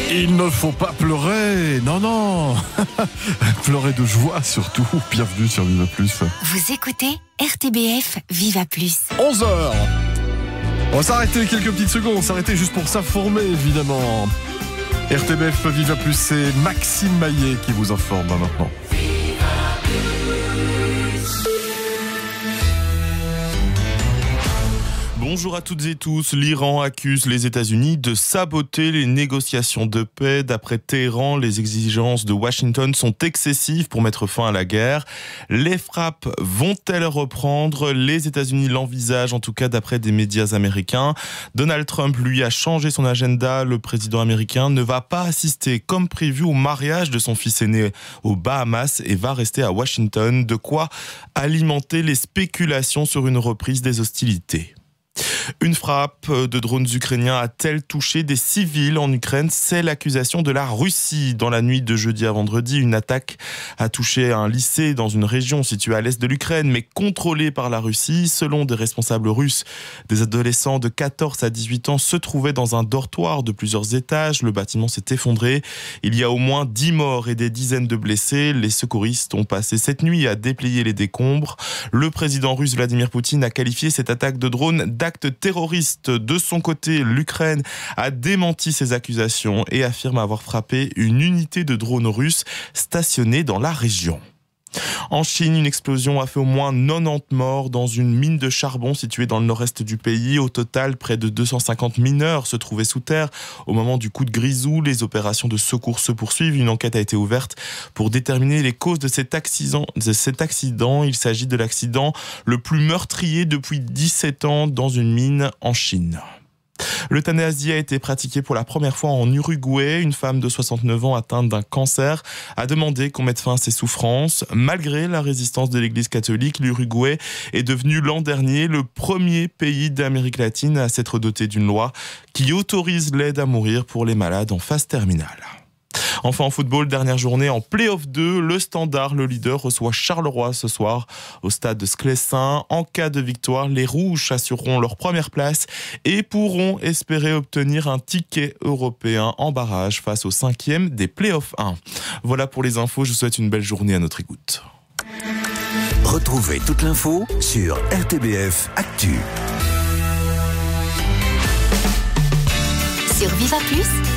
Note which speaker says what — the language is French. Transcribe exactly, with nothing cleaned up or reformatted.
Speaker 1: Il ne faut pas pleurer, non, non. Pleurer de joie surtout. Bienvenue sur Viva Plus.
Speaker 2: Vous écoutez R T B F Viva Plus.
Speaker 1: onze heures. On va s'arrêter quelques petites secondes, on va s'arrêter juste pour s'informer évidemment. R T B F Viva Plus, c'est Maxime Maillet qui vous informe maintenant.
Speaker 3: Bonjour à toutes et tous. L'Iran accuse les États-Unis de saboter les négociations de paix. D'après Téhéran, les exigences de Washington sont excessives pour mettre fin à la guerre. Les frappes vont-elles reprendre ? Les États-Unis l'envisagent, en tout cas d'après des médias américains. Donald Trump, lui, a changé son agenda. Le président américain ne va pas assister comme prévu au mariage de son fils aîné aux Bahamas et va rester à Washington. De quoi alimenter les spéculations sur une reprise des hostilités. Une frappe de drones ukrainiens a-t-elle touché des civils en Ukraine ? C'est l'accusation de la Russie. Dans la nuit de jeudi à vendredi, une attaque a touché un lycée dans une région située à l'est de l'Ukraine, mais contrôlée par la Russie. Selon des responsables russes, des adolescents de quatorze à dix-huit ans se trouvaient dans un dortoir de plusieurs étages. Le bâtiment s'est effondré. Il y a au moins dix morts et des dizaines de blessés. Les secouristes ont passé cette nuit à déplier les décombres. Le président russe Vladimir Poutine a qualifié cette attaque de drone d'acte terroriste. De son côté, l'Ukraine a démenti ces accusations et affirme avoir frappé une unité de drones russes stationnée dans la région. En Chine, une explosion a fait au moins quatre-vingt-dix morts dans une mine de charbon située dans le nord-est du pays. Au total, près de deux cent cinquante mineurs se trouvaient sous terre au moment du coup de grisou. Les opérations de secours se poursuivent. Une enquête a été ouverte pour déterminer les causes de cet accident. De cet accident. Il s'agit de l'accident le plus meurtrier depuis dix-sept ans dans une mine en Chine. L'euthanasie a été pratiquée pour la première fois en Uruguay. Une femme de soixante-neuf ans atteinte d'un cancer a demandé qu'on mette fin à ses souffrances. Malgré la résistance de l'Église catholique, l'Uruguay est devenu l'an dernier le premier pays d'Amérique latine à s'être doté d'une loi qui autorise l'aide à mourir pour les malades en phase terminale. Enfin en football, dernière journée en play-off deux, le Standard, le leader, reçoit Charleroi ce soir au stade de Sclessin. En cas de victoire, les Rouges assureront leur première place et pourront espérer obtenir un ticket européen en barrage face au cinquième des play-off un. Voilà pour les infos, je vous souhaite une belle journée à notre écoute.
Speaker 4: Retrouvez toute l'info sur R T B F Actu.
Speaker 2: Sur Viva Plus,